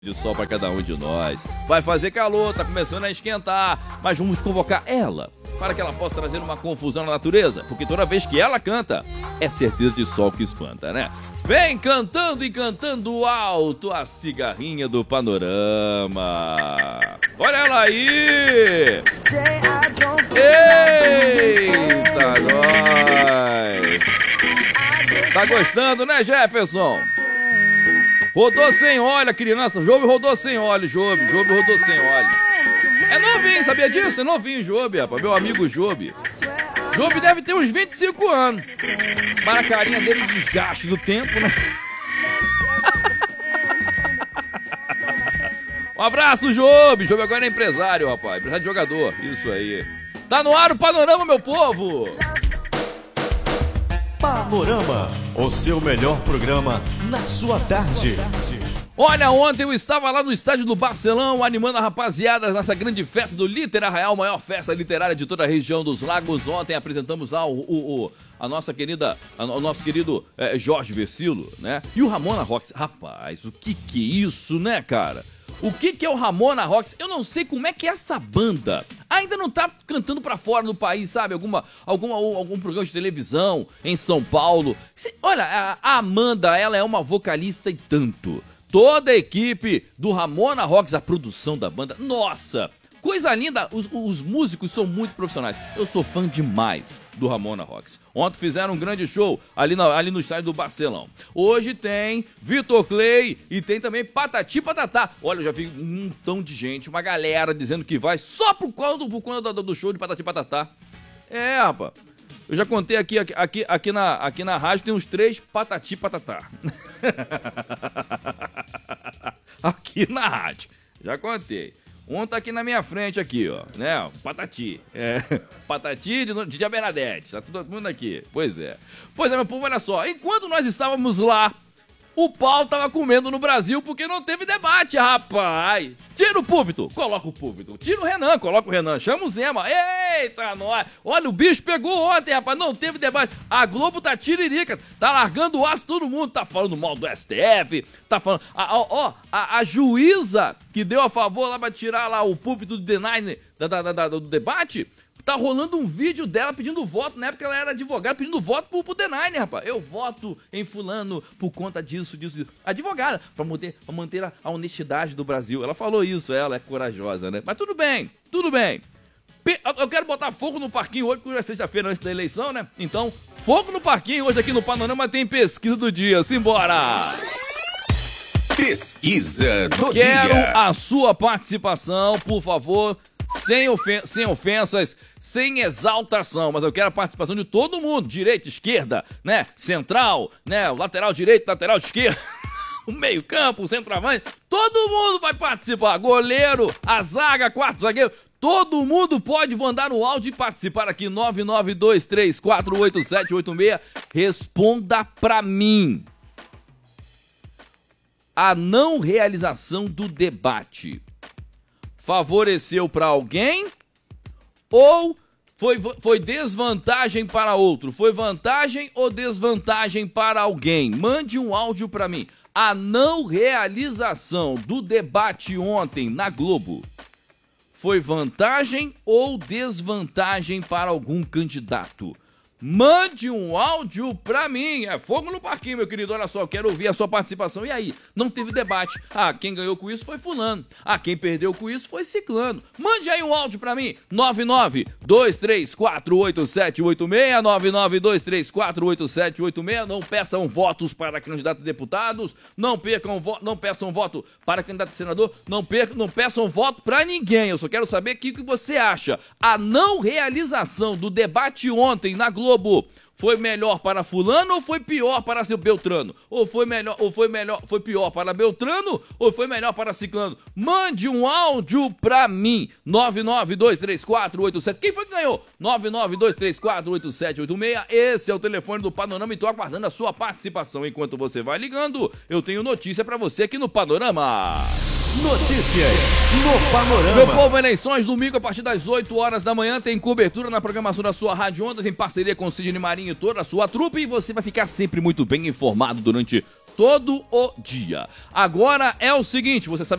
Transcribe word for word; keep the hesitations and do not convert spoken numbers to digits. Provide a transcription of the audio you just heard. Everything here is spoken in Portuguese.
de sol para cada um de nós. Vai fazer calor, tá começando a esquentar, mas vamos convocar ela para que ela possa trazer uma confusão na natureza, porque toda vez que ela canta, é certeza de sol que espanta, né? Vem cantando e cantando alto a cigarrinha do Panorama. Olha ela aí! Eita, nós! Tá gostando, né, Jefferson? Rodou sem óleo, a criança. Jobe rodou sem óleo, Jobe. Jobe rodou sem óleo. É novinho, sabia disso? É novinho, Jobe, rapaz. Meu amigo Jobe. Jobe deve ter uns vinte e cinco anos. Para a carinha dele, o desgaste do tempo, né? Um abraço, Jobe. Jobe agora é empresário, rapaz. Empresário de jogador. Isso aí. Tá no ar o Panorama, meu povo. Panorama, o seu melhor programa na sua tarde. Olha, ontem eu estava lá no estádio do Barcelão, animando a rapaziada nessa grande festa do Liter Arraial, maior festa literária de toda a região dos Lagos. Ontem apresentamos lá o, o, o, a nossa querida, a, o nosso querido é, Jorge Versilo, né? E o Ramona Rocks. Rapaz, o que que é isso, né, cara? O que que é o Ramona Rocks? Eu não sei como é que é essa banda. Ainda não tá cantando pra fora do país, sabe? Alguma, alguma, algum programa de televisão em São Paulo. Cê, olha, a, a Amanda, ela é uma vocalista e tanto. Toda a equipe do Ramona Rocks, a produção da banda, nossa, coisa linda. Os, os músicos são muito profissionais. Eu sou fã demais do Ramona Rocks. Ontem fizeram um grande show ali, na, ali no estádio do Barcelão. Hoje tem Vitor Clay e tem também Patati Patatá. Olha, eu já vi um montão de gente, uma galera dizendo que vai só por conta, por conta do, do show de Patati Patatá. É, rapaz. Eu já contei aqui, aqui, aqui, aqui, na, aqui na rádio, tem uns três Patati Patatá. Aqui na rádio. Já contei. Um tá aqui na minha frente aqui, ó, né, Patati, é, Patati de, de Bernadette, tá todo mundo aqui, pois é. Pois é, meu povo, olha só, enquanto nós estávamos lá, o pau tava comendo no Brasil porque não teve debate, rapaz. Tira o púlpito, coloca o púlpito, tira o Renan, coloca o Renan, chama o Zema, eita, nós. Olha, o bicho pegou ontem, rapaz, não teve debate. A Globo tá tiririca, tá largando o aço todo mundo, tá falando mal do S T F, tá falando, ó, ó, a, a juíza que deu a favor lá pra tirar lá o púlpito do deny da, da, da, do debate, tá rolando um vídeo dela pedindo voto, na época ela era advogada, pedindo voto pro, pro Deny, né, rapaz? Eu voto em fulano por conta disso, disso, disso. Advogada, pra manter, pra manter a, a honestidade do Brasil. Ela falou isso, ela é corajosa, né? Mas tudo bem, tudo bem. Eu quero botar fogo no parquinho hoje, porque é sexta-feira antes da eleição, né? Então, fogo no parquinho hoje aqui no Panorama tem pesquisa do dia. Simbora! Pesquisa do Quero dia. a sua participação, por favor. Sem, ofen- sem ofensas, sem exaltação, mas eu quero a participação de todo mundo, direita, esquerda, né, central, né, o lateral direito, lateral esquerdo, o meio campo, o centroavante, todo mundo vai participar, goleiro, a zaga, quarto zagueiro, todo mundo pode mandar no áudio e participar aqui, nove nove dois três quatro oito sete oito seis, responda pra mim. A não realização do debate favoreceu para alguém ou foi, foi desvantagem para outro? Foi vantagem ou desvantagem para alguém? Mande um áudio para mim. A não realização do debate ontem na Globo foi vantagem ou desvantagem para algum candidato? Mande um áudio pra mim. É fogo no parquinho, meu querido. Olha só, eu quero ouvir a sua participação. E aí? Não teve debate. Ah, quem ganhou com isso foi fulano. Ah, quem perdeu com isso foi ciclano. Mande aí um áudio pra mim. nove nove dois três quatro oito sete oito seis, nove nove dois três quatro oito sete oito seis. Não peçam votos para candidato a deputados. Não percam vo- não peçam voto para candidato a senador. Não percam, não peçam voto pra ninguém. Eu só quero saber o que, que você acha. A não realização do debate ontem na Globo foi melhor para fulano ou foi pior para seu Beltrano? Ou foi melhor, ou foi melhor, foi pior para Beltrano ou foi melhor para ciclano? Mande um áudio pra mim. nove nove dois três quatro oito sete. Quem foi que ganhou? nove nove dois três quatro oito sete oito seis. Esse é o telefone do Panorama e tô aguardando a sua participação. Enquanto você vai ligando, eu tenho notícia pra você aqui no Panorama. Notícias no Panorama. Meu povo, eleições, domingo a partir das oito horas da manhã, tem cobertura na programação da sua Rádio Ondas, em parceria com o Sidney Marinho e toda a sua trupe, e você vai ficar sempre muito bem informado durante todo o dia. Agora é o seguinte, você sabe